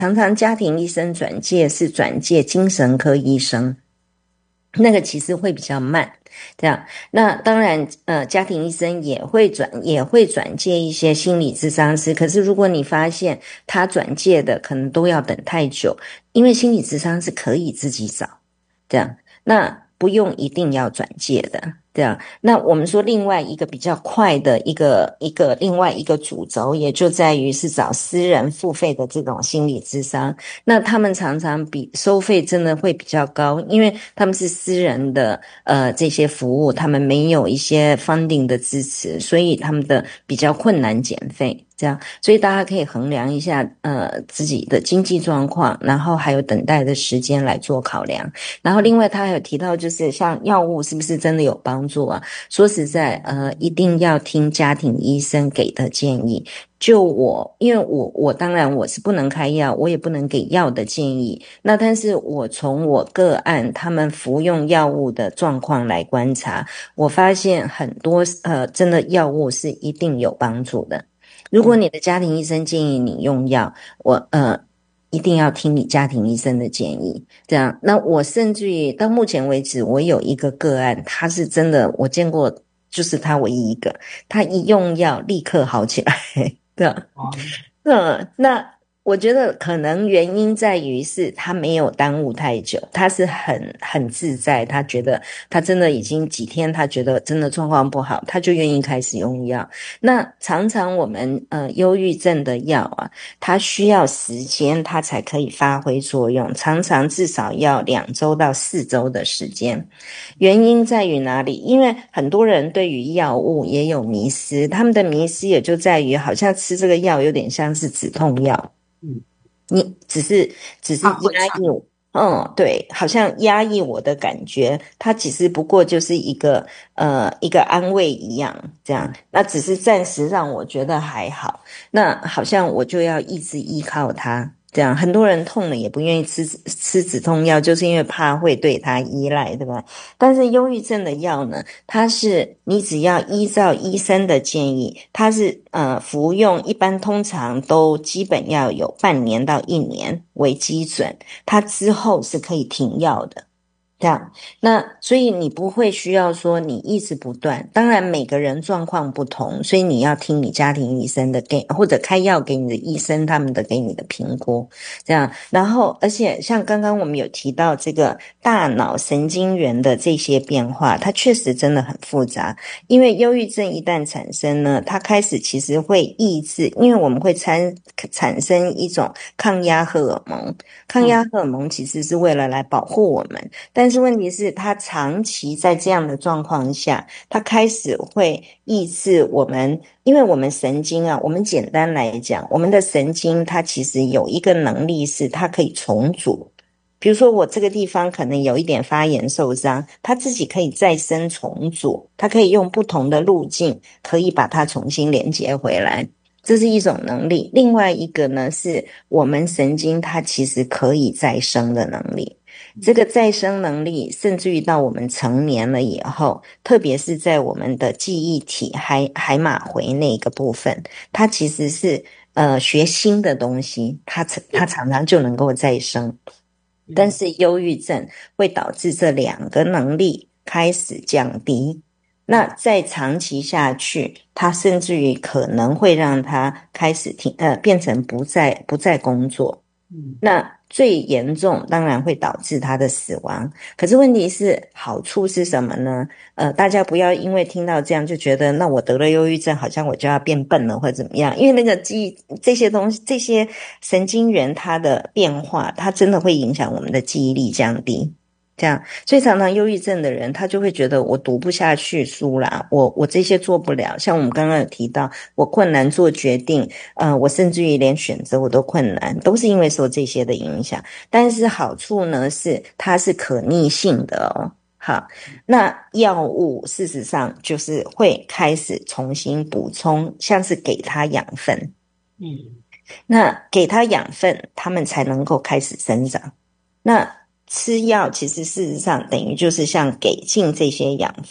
常常家庭医生转介是转介精神科医生，那个其实会比较慢。这样，那当然，家庭医生也会转介一些心理咨商师。可是如果你发现他转介的可能都要等太久，因为心理咨商是可以自己找，这样，那不用一定要转介的。这样，那我们说另外一个比较快的另外一个主轴，也就在于是找私人付费的这种心理咨商。那他们常常比收费真的会比较高，因为他们是私人的这些服务，他们没有一些 funding 的支持，所以他们的比较困难减费。这样，所以大家可以衡量一下自己的经济状况，然后还有等待的时间来做考量。然后另外他还有提到，就是像药物是不是真的有帮助啊？说实在一定要听家庭医生给的建议。因为我当然我是不能开药，我也不能给药的建议。那但是我从我个案他们服用药物的状况来观察，我发现很多真的药物是一定有帮助的。如果你的家庭医生建议你用药，一定要听你家庭医生的建议。这样，那我甚至于到目前为止，我有一个个案，他是真的，我见过，就是他唯一一个，他一用药立刻好起来。对啊，那我觉得可能原因在于是他没有耽误太久，他是很自在，他觉得他真的已经几天，他觉得真的状况不好，他就愿意开始用药。那常常我们忧郁症的药啊，它需要时间，它才可以发挥作用，常常至少要2周到4周的时间。原因在于哪里？因为很多人对于药物也有迷思，他们的迷思也就在于好像吃这个药有点像是止痛药。你只是压抑我，对，好像压抑我的感觉，它其实不过就是一个安慰一样，这样，那只是暂时让我觉得还好，那好像我就要一直依靠它。这样，很多人痛了也不愿意吃止痛药，就是因为怕会对它依赖，对吧？但是忧郁症的药呢，它是你只要依照医生的建议，它是服用，一般通常都基本要有半年到1年为基准，它之后是可以停药的。这样，那所以你不会需要说你一直不断，当然每个人状况不同，所以你要听你家庭医生的或者开药给你的医生他们的给你的评估，这样。然后而且像刚刚我们有提到这个大脑神经元的这些变化，它确实真的很复杂，因为忧郁症一旦产生呢，它开始其实会抑制，因为我们会产生一种抗压荷尔蒙，抗压荷尔蒙其实是为了来保护我们，但是问题是它长期在这样的状况下，它开始会抑制我们，因为我们神经啊，我们简单来讲，我们的神经它其实有一个能力是它可以重组，比如说我这个地方可能有一点发炎受伤，它自己可以再生重组，它可以用不同的路径可以把它重新连接回来，这是一种能力。另外一个呢，是我们神经它其实可以再生的能力。这个再生能力甚至于到我们成年了以后，特别是在我们的记忆体海马回那个部分，它其实是学新的东西，它常常就能够再生。但是忧郁症会导致这2个能力开始降低，那再长期下去，它甚至于可能会让它开始变成不再工作。那最严重当然会导致他的死亡。可是问题是好处是什么呢？大家不要因为听到这样就觉得那我得了忧郁症好像我就要变笨了或者怎么样，因为那个这些东西，这些神经元它的变化，它真的会影响我们的记忆力降低。这样，所以常常忧郁症的人，他就会觉得我读不下去书啦，我这些做不了。像我们刚刚有提到，我困难做决定，我甚至于连选择我都困难，都是因为受这些的影响。但是好处呢是它是可逆性的哦。好，那药物事实上就是会开始重新补充，像是给它养分。那给它养分，它们才能够开始生长。那吃药其实事实上等于就是像给进这些养分，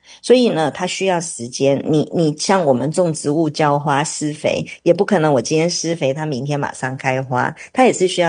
所以呢，它需要时间。你像我们种植物浇花施肥，也不可能我今天施肥，它明天马上开花，它也是需要